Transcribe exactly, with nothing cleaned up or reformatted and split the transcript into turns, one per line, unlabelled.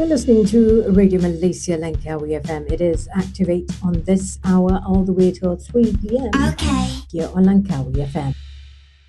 You're listening to Radio Malaysia Langkawi F M. It is Activate on this hour all the way till three p m.
Okay.
Here on Langkawi F M.